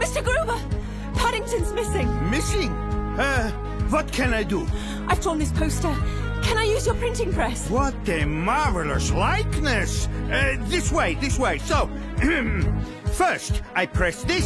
Mr. Gruber! Paddington's missing. Missing? What can I do? I've drawn this poster. Can I use your printing press? What a marvelous likeness! This way. So, first, I press this.